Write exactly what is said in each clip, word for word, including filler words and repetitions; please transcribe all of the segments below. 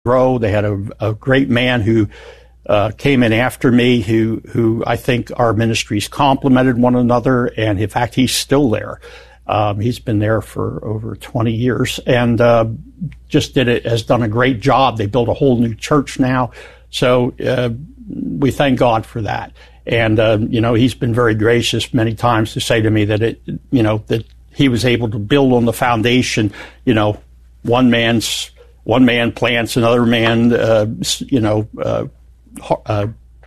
grow. They had a, a great man who uh, came in after me, who who I think our ministries complemented one another, and in fact, he's still there. Um, he's been there for over twenty years, and uh, just did it has done a great job. They built a whole new church now, so uh, we thank God for that. And uh, you know, he's been very gracious many times to say to me that it, you know, that he was able to build on the foundation. You know, one man's one man plants, another man, uh, you know, uh, uh,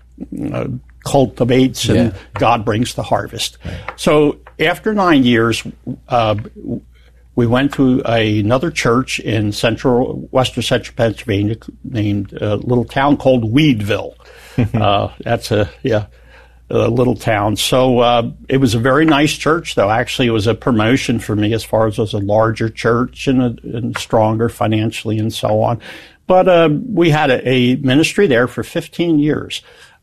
uh, cultivates, and yeah. God brings the harvest. Right. So after nine years, uh, we went to a, another church in central, western central Pennsylvania named a little town called Weedville. uh, that's a, yeah, a little town. So uh, it was a very nice church, though. Actually, it was a promotion for me as far as it was a larger church and, a, and stronger financially and so on. But uh, we had a, a ministry there for fifteen years.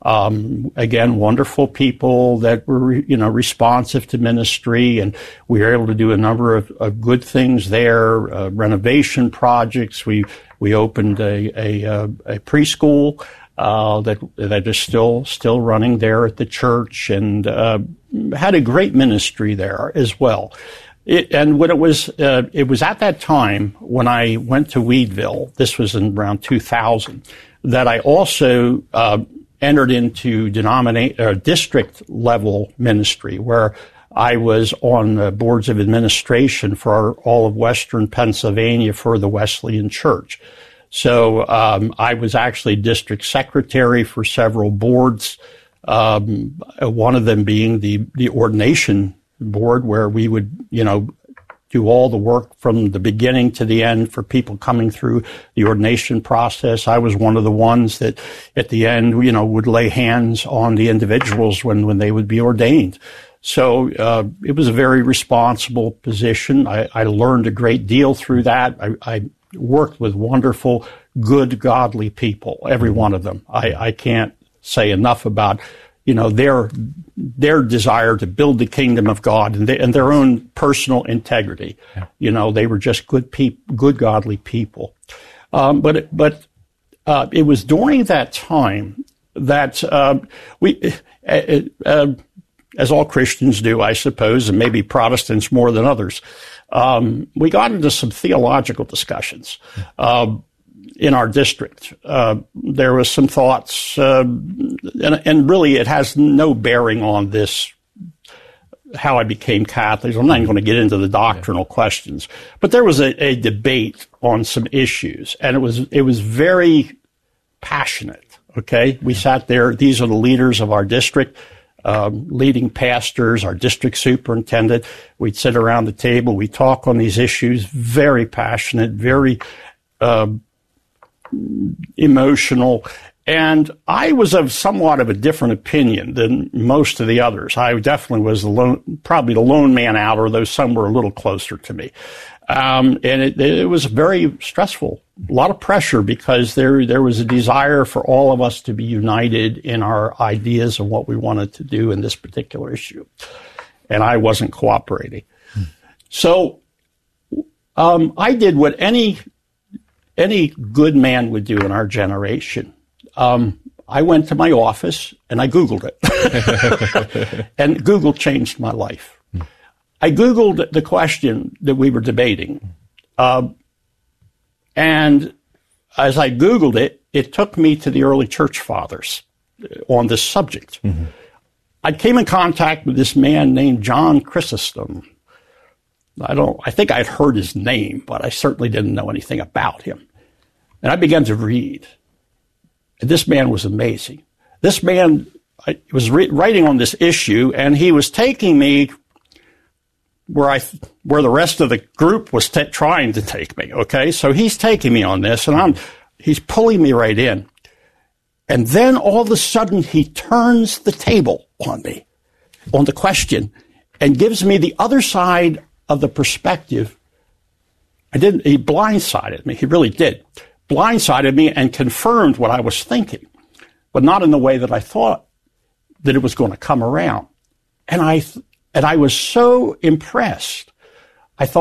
Um, again, wonderful people that were, you know, responsive to ministry, and we were able to do a number of, of good things there, uh, renovation projects. We, we opened a, a, a, a preschool, uh, that, that is still, still running there at the church, and, uh, had a great ministry there as well. It, and when it was, uh, it was at that time when I went to Weedville, this was in around two thousand, that I also, uh, entered into denominate or district level ministry, where I was on the boards of administration for all of Western Pennsylvania for the Wesleyan Church. So um, I was actually district secretary for several boards, um, one of them being the the ordination board, where we would, you know, do all the work from the beginning to the end for people coming through the ordination process. I was one of the ones that at the end, you know, would lay hands on the individuals when, when they would be ordained. So, uh, it was a very responsible position. I, I learned a great deal through that. I, I worked with wonderful, good, godly people, every one of them. I, I can't say enough about, you know, their their desire to build the kingdom of God, and, they, and their own personal integrity. Yeah. You know, they were just good people, good godly people. Um, but but uh, it was during that time that uh, we, uh, uh, as all Christians do, I suppose, and maybe Protestants more than others, um, we got into some theological discussions. Yeah. Uh, in our district. Uh, there was some thoughts, uh, and, and really it has no bearing on this, how I became Catholic. I'm not even going to get into the doctrinal yeah. questions, but there was a, a debate on some issues, and it was, it was very passionate. Okay. We sat there. These are the leaders of our district, um, leading pastors, our district superintendent. We'd sit around the table. We talk on these issues, very passionate, very, uh, emotional, and I was of somewhat of a different opinion than most of the others. I definitely was the lone, probably the lone man out, although some were a little closer to me. Um, and it, it was very stressful, a lot of pressure, because there there was a desire for all of us to be united in our ideas of what we wanted to do in this particular issue, and I wasn't cooperating. Hmm. So um, I did what any Any good man would do in our generation. Um, I went to my office and I Googled it. And Google changed my life. Hmm. I Googled the question that we were debating. Uh, and as I Googled it, it took me to the early church fathers on this subject. Mm-hmm. I came in contact with this man named John Chrysostom. I don't, I think I'd heard his name, but I certainly didn't know anything about him. And I began to read. And this man was amazing. This man I, was re- writing on this issue, and he was taking me where I, where the rest of the group was t- trying to take me. Okay. So he's taking me on this, and I'm, he's pulling me right in. And then all of a sudden he turns the table on me, on the question, and gives me the other side of the perspective. I didn't, he blindsided me. He really did. Blindsided me and confirmed what I was thinking, but not in the way that I thought that it was going to come around. And I, and I was so impressed. I thought,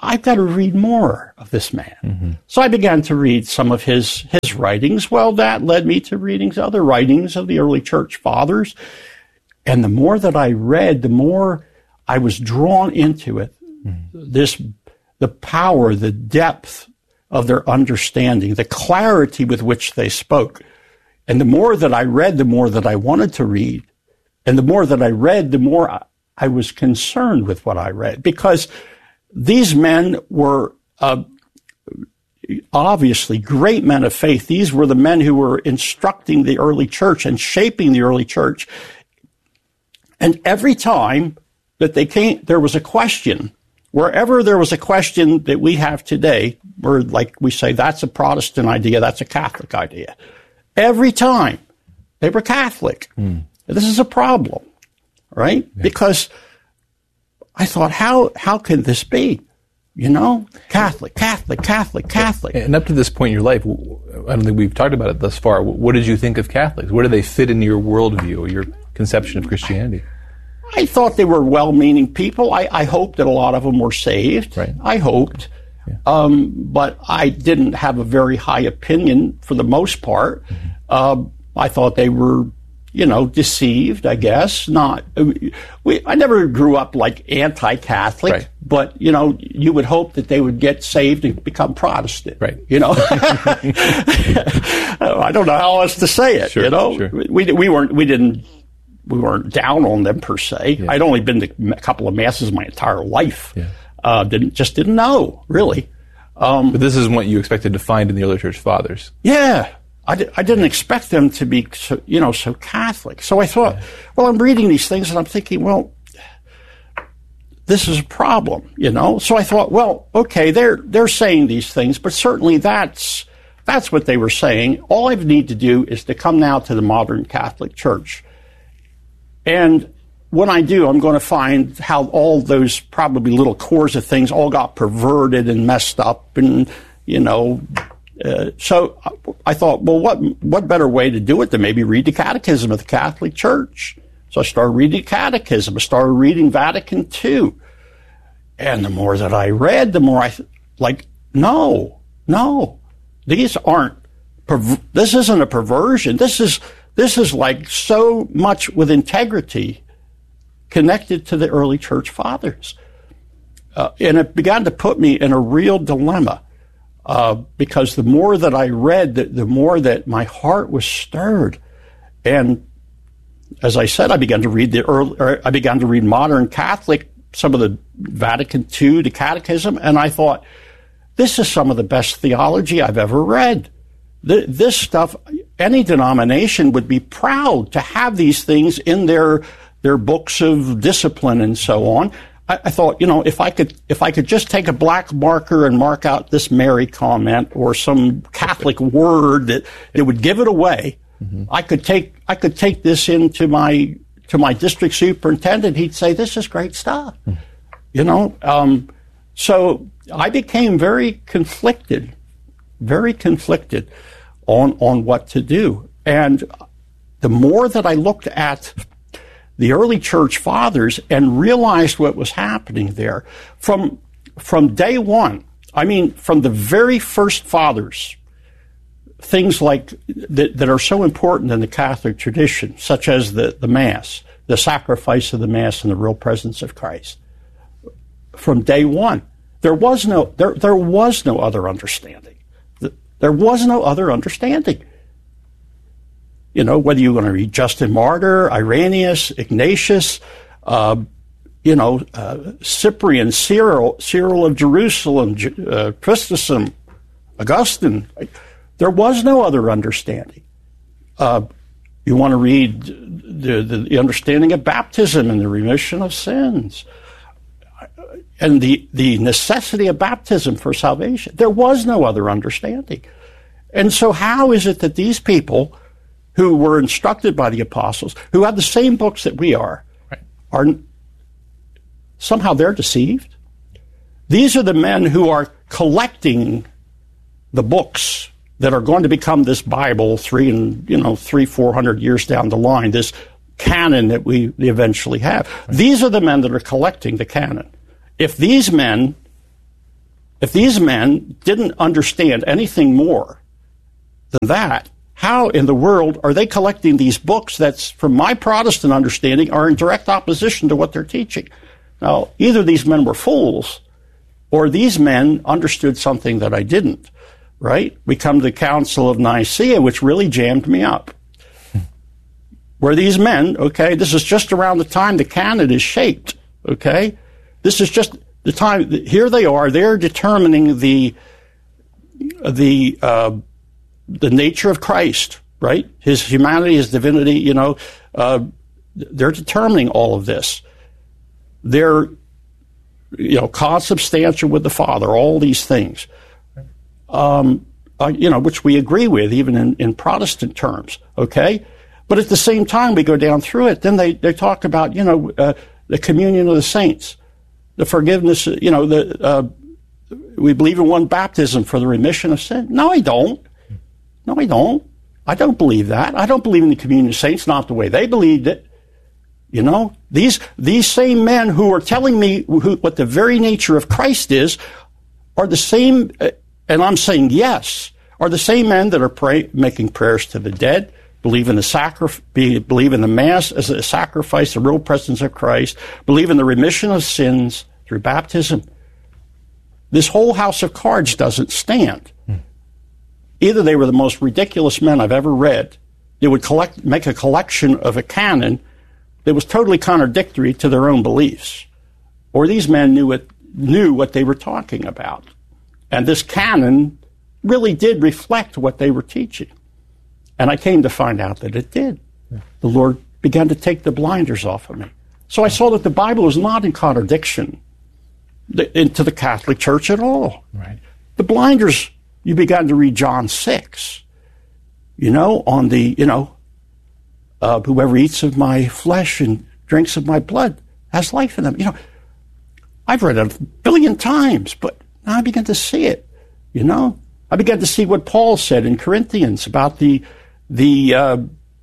I've got to read more of this man. Mm-hmm. So I began to read some of his, his writings. Well, that led me to reading other writings of the early church fathers. And the more that I read, the more I was drawn into it. Mm-hmm. This, the power, the depth of their understanding, the clarity with which they spoke. And the more that I read, the more that I wanted to read. And the more that I read, the more I was concerned with what I read. Because these men were uh, obviously great men of faith. These were the men who were instructing the early church and shaping the early church. And every time that they came, there was a question. Wherever there was a question that we have today, or like we say, that's a Protestant idea, that's a Catholic idea. Every time they were Catholic. Mm. This is a problem, right? Yeah. Because I thought, how how can this be? You know, Catholic, Catholic, Catholic, Catholic. And up to this point in your life, I don't think we've talked about it thus far. What did you think of Catholics? Where do they fit into your worldview or your conception of Christianity? I thought they were well-meaning people. I, I hoped that a lot of them were saved. Right. I hoped. Yeah. Um, but I didn't have a very high opinion for the most part. Mm-hmm. Uh, I thought they were, you know, deceived, I guess. Not, we, I never grew up like anti-Catholic, right. But, you know, you would hope that they would get saved and become Protestant. Right. You know? I don't know how else to say it, sure, you know? Sure. We, we weren't, we didn't, we weren't down on them per se. Yeah. I'd only been to a couple of masses my entire life. Yeah. Uh, didn't, just didn't know, really. Um, but this is what you expected to find in the early church fathers. Yeah. I, di- I didn't expect them to be, so, you know, so Catholic. So I thought, yeah. well, I'm reading these things and I'm thinking, well, this is a problem, you know? So I thought, well, okay, they're, they're saying these things, but certainly that's, that's what they were saying. All I need to do is to come now to the modern Catholic Church. And when I do, I'm going to find how all those probably little cores of things all got perverted and messed up and, you know, uh, so I thought, well, what what better way to do it than maybe read the Catechism of the Catholic Church? So I started reading the Catechism. I started reading Vatican Two. And the more that I read, the more I, like, no, no, these aren't, perv- this isn't a perversion. This is, this is like so much with integrity connected to the early church fathers. Uh, and it began to put me in a real dilemma. Uh, because the more that I read, the, the more that my heart was stirred. And as I said, I began to read the early, or I began to read modern Catholic, some of the Vatican Two, the Catechism, and I thought, this is some of the best theology I've ever read. The, this stuff, any denomination would be proud to have these things in their their books of discipline and so on. I thought, you know, if I could, if I could just take a black marker and mark out this Mary comment or some Catholic word that it would give it away, mm-hmm. I could take, I could take this into my, to my district superintendent. He'd say, this is great stuff, mm-hmm. you know? Um, so I became very conflicted, very conflicted on, on what to do. And the more that I looked at the early church fathers and realized what was happening there from from day one. I mean, from the very first fathers, things like that, that are so important in the Catholic tradition, such as the, the Mass, the sacrifice of the Mass and the real presence of Christ. From day one, there was no there there was no other understanding. There was no other understanding. You know, whether you're going to read Justin Martyr, Irenaeus, Ignatius, uh, you know, uh, Cyprian, Cyril, Cyril of Jerusalem, uh, Chrysostom, Augustine, there was no other understanding. Uh, you want to read the, the, the understanding of baptism and the remission of sins, and the, the necessity of baptism for salvation. There was no other understanding. And so how is it that these people who were instructed by the apostles, who have the same books that we are, right. are somehow they're deceived? These are the men who are collecting the books that are going to become this Bible three and you know three, four hundred years down the line, this canon that we eventually have. Right. These are the men that are collecting the canon. If these men if these men didn't understand anything more than that, how in the world are they collecting these books that's, from my Protestant understanding, are in direct opposition to what they're teaching? Now, either these men were fools, or these men understood something that I didn't, right? We come to the Council of Nicaea, which really jammed me up. Where these men, okay, this is just around the time the canon is shaped, okay? This is just the time, here they are, they're determining the, the, uh, the nature of Christ, right? His humanity, his divinity, you know, uh, they're determining all of this. They're, you know, consubstantial with the Father, all these things, um, uh, you know, which we agree with even in, in Protestant terms, okay? But at the same time, we go down through it, then they, they talk about, you know, uh, the communion of the saints, the forgiveness, you know, the uh, we believe in one baptism for the remission of sin. No, I don't. No, I don't. I don't believe that. I don't believe in the communion of saints, not the way they believed it. You know, these these same men who are telling me who, what the very nature of Christ is are the same, uh, and I'm saying yes, are the same men that are pray, making prayers to the dead, believe in the sacrifice, believe in the Mass as a sacrifice, the real presence of Christ, believe in the remission of sins through baptism. This whole house of cards doesn't stand. Hmm. Either they were the most ridiculous men I've ever read. They would collect, make a collection of a canon that was totally contradictory to their own beliefs, or these men knew it, knew what they were talking about, and this canon really did reflect what they were teaching. And I came to find out that it did. Yeah. The Lord began to take the blinders off of me. So I saw that the Bible is not in contradiction to the Catholic Church at all. Right. The blinders, you began to read John six, you know, on the, you know, uh, whoever eats of my flesh and drinks of my blood has life in them. You know, I've read it a billion times, but now I began to see it, you know. I began to see what Paul said in Corinthians about the, the, uh,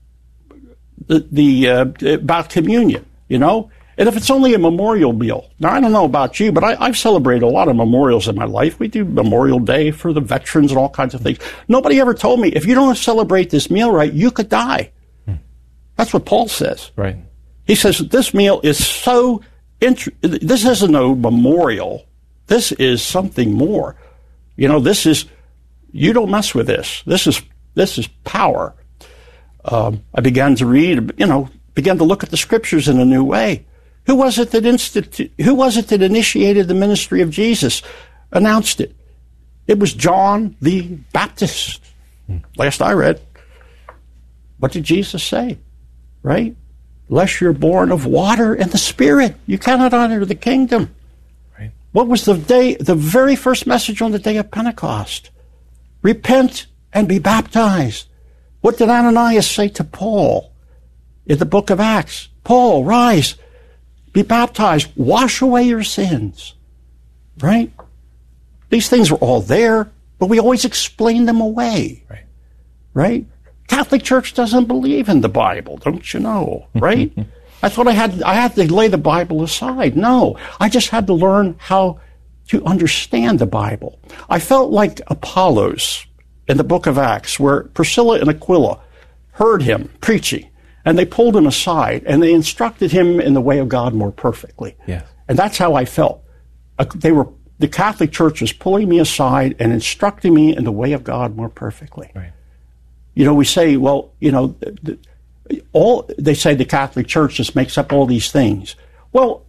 the, the uh, about communion, you know. And if it's only a memorial meal, now I don't know about you, but I, I've celebrated a lot of memorials in my life. We do Memorial Day for the veterans and all kinds of things. Nobody ever told me, if you don't celebrate this meal right, you could die. Hmm. That's what Paul says. Right. He says this meal is so, int- this isn't a memorial. This is something more. You know, this is, you don't mess with this. This is, this is power. Um, I began to read, you know, began to look at the scriptures in a new way. Who was it that institu- Who was it that initiated the ministry of Jesus, announced it? It was John the Baptist. Last I read. What did Jesus say? Right? Unless you're born of water and the Spirit, you cannot enter the kingdom. Right. What was the day, the very first message on the day of Pentecost? Repent and be baptized. What did Ananias say to Paul in the book of Acts? Paul, rise. Be baptized. Wash away your sins. Right? These things were all there, but we always explain them away. Right. Right? Catholic Church doesn't believe in the Bible, don't you know? Right? I thought I had I had to lay the Bible aside. No. I just had to learn how to understand the Bible. I felt like Apollos in the book of Acts, where Priscilla and Aquila heard him preaching. And they pulled him aside, and they instructed him in the way of God more perfectly. Yes. And that's how I felt. Uh, they were, the Catholic Church was pulling me aside and instructing me in the way of God more perfectly. Right. You know, we say, well, you know, the, all they say the Catholic Church just makes up all these things. Well,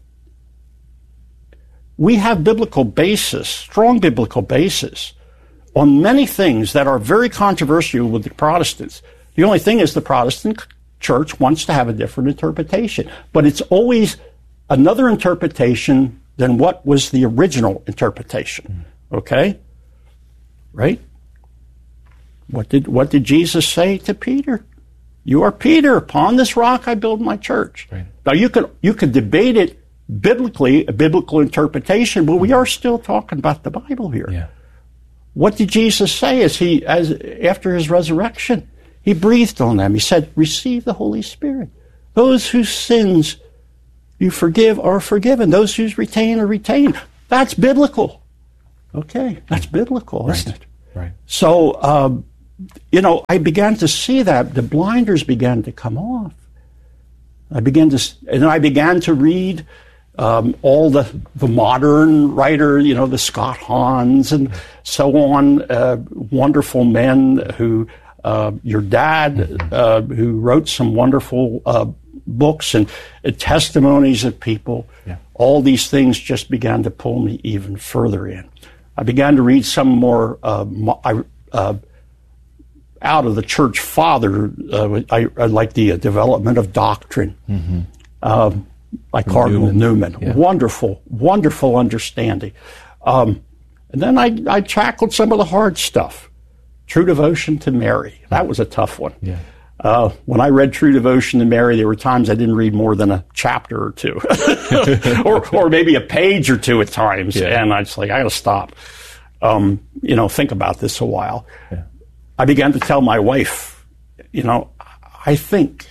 we have biblical basis, strong biblical basis, on many things that are very controversial with the Protestants. The only thing is the Protestant Church wants to have a different interpretation, but it's always another interpretation than what was the original interpretation. Okay? Right? What did what did Jesus say to Peter? You are Peter, upon this rock I build my church. Right. Now you could you could debate it biblically, a biblical interpretation, but we are still talking about the Bible here. Yeah. What did Jesus say as he as after his resurrection? He breathed on them. He said, receive the Holy Spirit. Those whose sins you forgive are forgiven. Those who retain are retained. That's biblical. Okay, that's biblical, isn't Right. it? Right. So, um, you know, I began to see that the blinders began to come off. I began to, and I began to read um, all the the modern writers, you know, the Scott Hahns and so on, uh, wonderful men who, uh, your dad, uh, who wrote some wonderful uh, books and uh, testimonies of people. Yeah. All these things just began to pull me even further in. I began to read some more uh, I, uh, out of the church father, uh, I, I like the uh, development of doctrine mm-hmm. um, by From Cardinal Newman. Newman. Yeah. Wonderful, wonderful understanding. Um, and then I, I tackled some of the hard stuff. True Devotion to Mary. That was a tough one. Yeah. Uh, when I read True Devotion to Mary, there were times I didn't read more than a chapter or two, or or maybe a page or two at times, yeah. and I was like, I got to stop. Um, you know, think about this a while. Yeah. I began to tell my wife, you know, I think,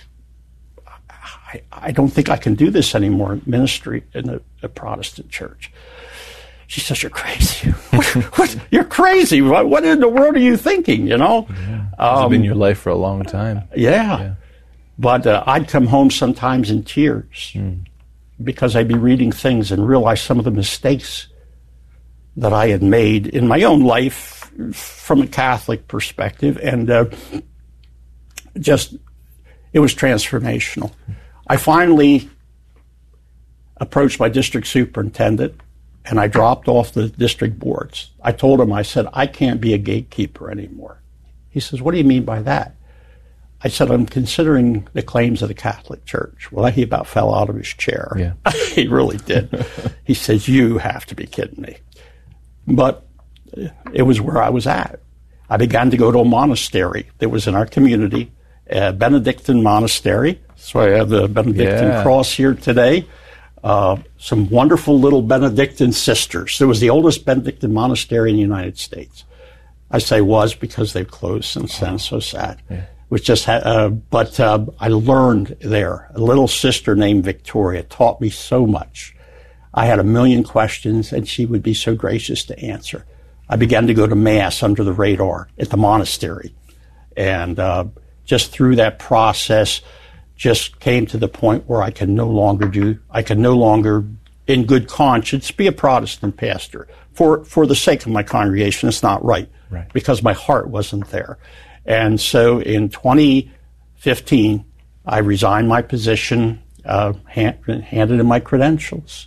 I, I don't think I can do this anymore, ministry in a, a Protestant church. She says, you're crazy. What, what? You're crazy. What, what in the world are you thinking, you know? Yeah. It's um, been your life for a long time. Yeah. yeah. But uh, I'd come home sometimes in tears mm. because I'd be reading things and realize some of the mistakes that I had made in my own life from a Catholic perspective. And uh, just, it was transformational. I finally approached my district superintendent, and I dropped off the district boards. I told him, I said, I can't be a gatekeeper anymore. He says, what do you mean by that? I said, I'm considering the claims of the Catholic Church. Well, he about fell out of his chair. Yeah. He really did. He says, you have to be kidding me. But it was where I was at. I began to go to a monastery that was in our community, a Benedictine monastery. So I have the Benedictine yeah. cross here today. Uh, some wonderful little Benedictine sisters. It was the oldest Benedictine monastery in the United States. I say was because they've closed since then. So sad. Yeah. Which just ha- uh, but uh, I learned there. A little sister named Victoria taught me so much. I had a million questions, and she would be so gracious to answer. I began to go to Mass under the radar at the monastery, and uh, just through that process, just came to the point where I can no longer do, I can no longer, in good conscience, be a Protestant pastor. For for the sake of my congregation, it's not right, right. because my heart wasn't there. And so in twenty fifteen, I resigned my position, uh, hand, handed in my credentials.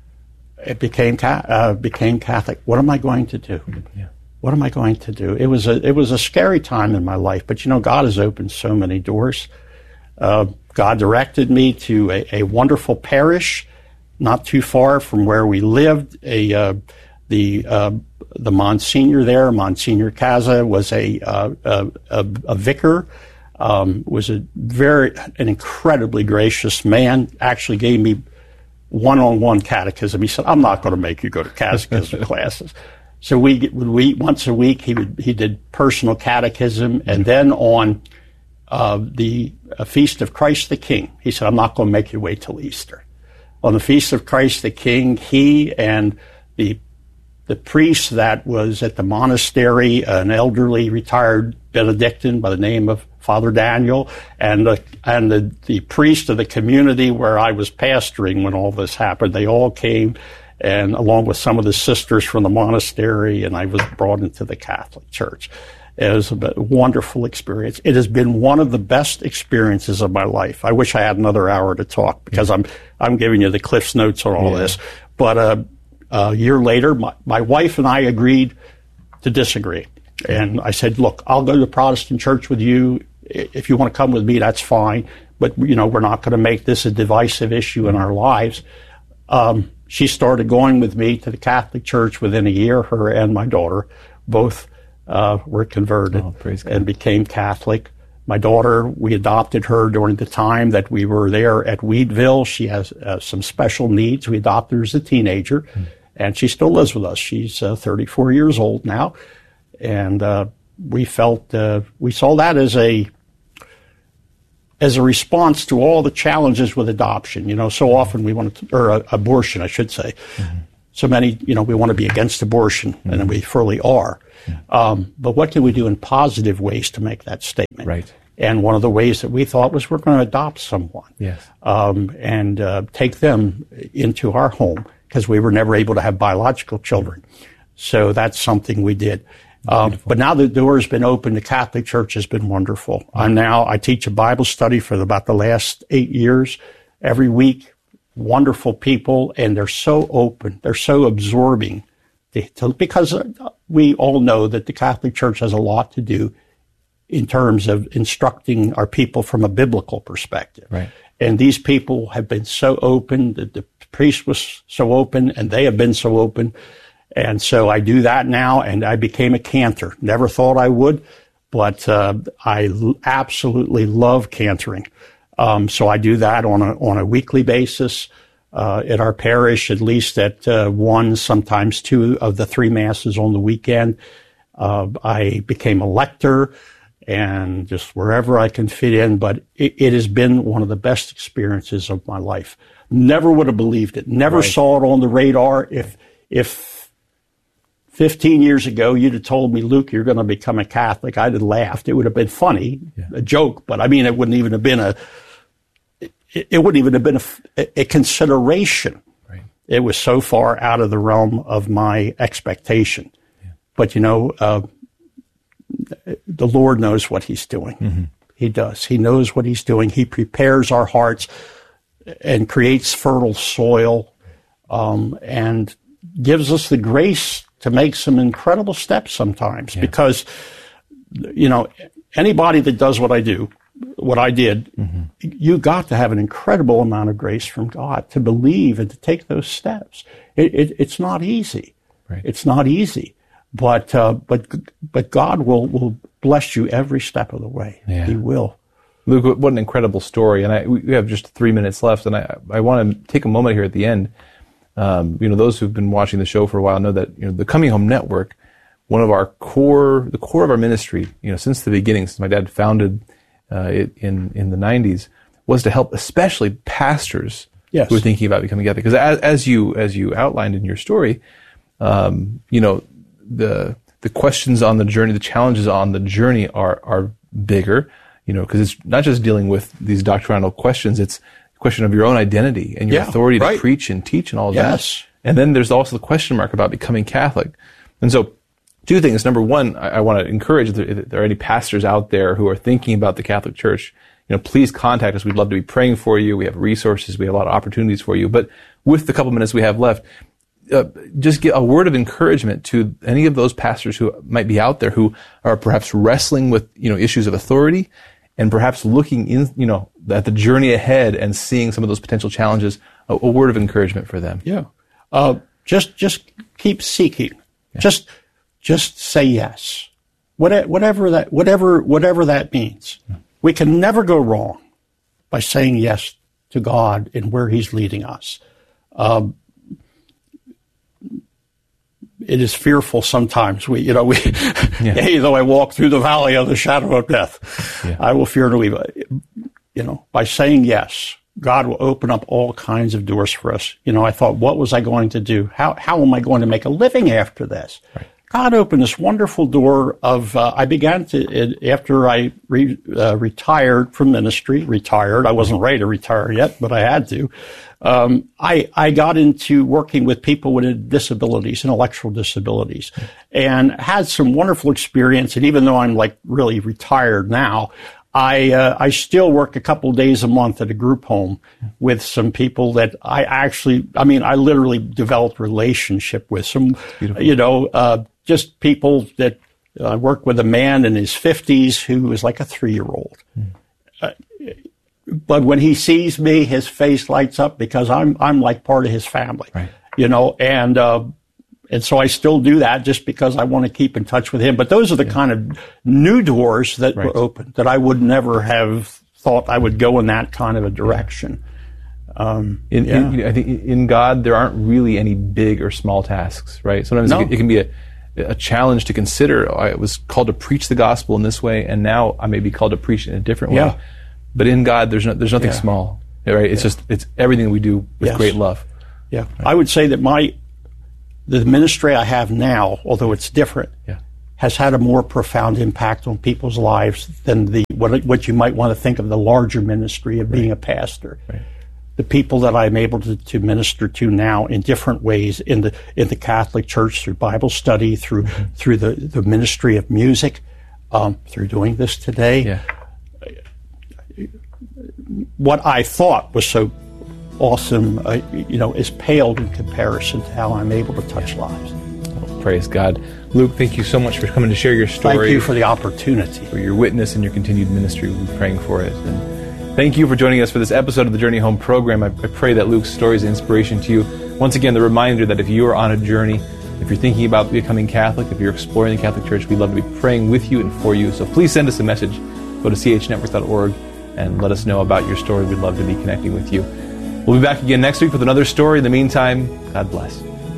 It became uh, became Catholic. What am I going to do? Yeah. What am I going to do? It was a it was a scary time in my life, but you know, God has opened so many doors. Uh, God directed me to a, a wonderful parish, not too far from where we lived. A uh, the uh, the Monsignor there, Monsignor Casa, was a uh, a, a, a vicar. Um, was a very an incredibly gracious man. Actually, gave me one-on-one catechism. He said, "I'm not going to make you go to catechism classes." So we we once a week he would he did personal catechism, and then on uh, the uh, Feast of Christ the King, he said, "I'm not going to make you wait till Easter." On the Feast of Christ the King, he and the the priest that was at the monastery, an elderly retired Benedictine by the name of Father Daniel, and the, and the, the priest of the community where I was pastoring when all this happened, they all came, and along with some of the sisters from the monastery, and I was brought into the Catholic Church. It was a wonderful experience. It has been one of the best experiences of my life. I wish I had another hour to talk because I'm I'm giving you the Cliff's Notes on all yeah. this. But uh, a year later, my, my wife and I agreed to disagree. And I said, look, I'll go to the Protestant church with you. If you want to come with me, that's fine. But, you know, we're not going to make this a divisive issue in our lives. Um, she started going with me to the Catholic Church within a year. Her and my daughter both uh, were converted oh, and became Catholic. My daughter, we adopted her during the time that we were there at Weedville. She has uh, some special needs. We adopted her as a teenager, mm. and she still lives with us. She's uh, thirty-four years old now. And uh, we felt, uh, we saw that as a as a response to all the challenges with adoption. You know, so often we want to, or uh, abortion, I should say. Mm-hmm. so many, you know, we want to be against abortion, mm-hmm. and we fully are. Mm-hmm. Um, but what can we do in positive ways to make that statement? Right. And one of the ways that we thought was we're going to adopt someone, yes, um, and uh, take them into our home, because we were never able to have biological children. So that's something we did. Um, but now the door has been open. The Catholic Church has been wonderful. Mm-hmm. I'm now, I teach a Bible study for about the last eight years every week. Wonderful people, and they're so open. They're so absorbing, to, to, because we all know that the Catholic Church has a lot to do in terms of instructing our people from a biblical perspective. Right. And these people have been so open, that the priest was so open, and they have been so open. And so I do that now, and I became a cantor. Never thought I would, but uh, I l- absolutely love cantoring. Um, so I do that on a on a weekly basis uh, at our parish, at least at uh, one, sometimes two of the three masses on the weekend. Uh, I became a lector, and just wherever I can fit in. But it, it has been one of the best experiences of my life. Never would have believed it. Never right. saw it on the radar. If if fifteen years ago you'd have told me, Luke, you're going to become a Catholic, I'd have laughed. It would have been funny, yeah. a joke, but I mean, it wouldn't even have been a. It, it wouldn't even have been a, a consideration. Right. It was so far out of the realm of my expectation. Yeah. But you know, uh, the Lord knows what He's doing. Mm-hmm. He does. He knows what He's doing. He prepares our hearts and creates fertile soil, um, and gives us the grace to make some incredible steps sometimes. Yeah. Because, you know, anybody that does what I do, what I did, mm-hmm. you got to have an incredible amount of grace from God to believe and to take those steps. It, it, it's not easy. Right. It's not easy. But uh, but but God will, will bless you every step of the way. Yeah. He will. Luke, what an incredible story. And I, we have just three minutes left, and I, I want to take a moment here at the end. Um, you know, those who've been watching the show for a while know that, you know, the Coming Home Network, one of our core, the core of our ministry, you know, since the beginning, since my dad founded uh, it in, in the nineties, was to help especially pastors yes. who are thinking about becoming Catholic. Because as, as you as you outlined in your story, um, you know, the the questions on the journey, the challenges on the journey are are bigger, you know, because it's not just dealing with these doctrinal questions, it's a question of your own identity and your yeah, authority right. to preach and teach and all of yes. that. And then there's also the question mark about becoming Catholic. And so two things. Number one, I, I want to encourage, if there, if there are any pastors out there who are thinking about the Catholic Church, you know, please contact us. We'd love to be praying for you. We have resources. We have a lot of opportunities for you. But with the couple minutes we have left, Uh, just get a word of encouragement to any of those pastors who might be out there who are perhaps wrestling with, you know, issues of authority and perhaps looking in, you know, at the journey ahead and seeing some of those potential challenges. A, a word of encouragement for them. Yeah. Uh, just, just keep seeking. Yeah. Just, just say yes. What, whatever that, whatever, whatever that means. Yeah. We can never go wrong by saying yes to God and where He's leading us. Um, It is fearful sometimes. We, you know, we, yeah. hey, though I walk through the valley of the shadow of death, yeah. I will fear no evil. You know, by saying yes, God will open up all kinds of doors for us. You know, I thought, what was I going to do? How, how am I going to make a living after this? Right. God opened this wonderful door of, uh, I began to, after I re, uh, retired from ministry, retired, I wasn't ready to retire yet, but I had to. Um, I, I got into working with people with disabilities, intellectual disabilities, and had some wonderful experience. And even though I'm like really retired now, I, uh, I still work a couple days a month at a group home with some people that I actually, I mean, I literally developed a relationship with some, Beautiful. you know, uh, just people that uh, I worked with a man in his fifties who was like a three-year-old. Mm. Uh, But when he sees me, his face lights up because I'm I'm like part of his family, right. you know, and uh, and so I still do that just because I want to keep in touch with him. But those are the yeah. kind of new doors that right. were open that I would never have thought I would go in that kind of a direction. Um, in, yeah. in, I think in God there aren't really any big or small tasks, right? Sometimes no. it, can, it can be a a challenge to consider. I was called to preach the gospel in this way, and now I may be called to preach it in a different yeah. way. But in God, there's no, there's nothing yeah. small, right? It's yeah. just, it's everything we do with yes. great love. Yeah. Right. I would say that my, the ministry I have now, although it's different, Yeah. has had a more profound impact on people's lives than the what, what you might want to think of the larger ministry of being a pastor. Right. The people that I'm able to, to minister to now in different ways in the in the Catholic Church, through Bible study, through mm-hmm. through the, the ministry of music, um, through doing this today. Yeah. What I thought was so awesome, uh, you know, is paled in comparison to how I'm able to touch yeah. lives. Well, praise God. Luke, thank you so much for coming to share your story. Thank you for the opportunity. For your witness and your continued ministry. We'll be praying for it. And thank you for joining us for this episode of the Journey Home program. I, I pray that Luke's story is an inspiration to you. Once again, the reminder that if you are on a journey, if you're thinking about becoming Catholic, if you're exploring the Catholic Church, we'd love to be praying with you and for you. So please send us a message. Go to c h network dot org and let us know about your story. We'd love to be connecting with you. We'll be back again next week with another story. In the meantime, God bless.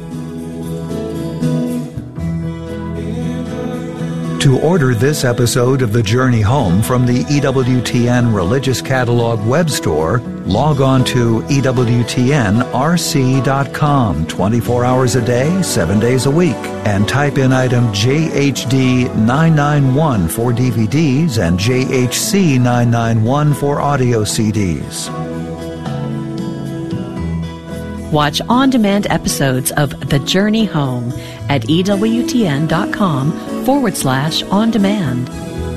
To order this episode of The Journey Home from the E W T N Religious Catalog web store, log on to E W T N R C dot com twenty-four hours a day, seven days a week, and type in item J H D nine nine one for D V Ds and J H C nine nine one for audio C Ds. Watch on-demand episodes of The Journey Home at E W T N dot com forward slash on demand.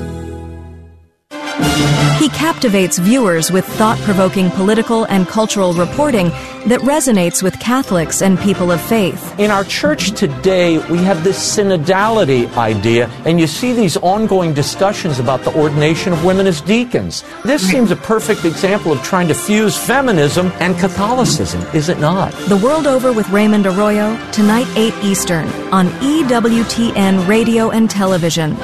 He captivates viewers with thought-provoking political and cultural reporting that resonates with Catholics and people of faith. In our church today, we have this synodality idea, and you see these ongoing discussions about the ordination of women as deacons. This seems a perfect example of trying to fuse feminism and Catholicism, is it not? The World Over with Raymond Arroyo, tonight eight Eastern, on E W T N Radio and Television.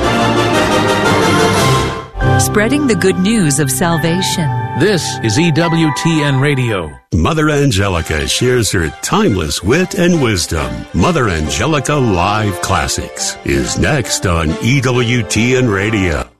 Spreading the good news of salvation. This is E W T N Radio. Mother Angelica shares her timeless wit and wisdom. Mother Angelica Live Classics is next on E W T N Radio.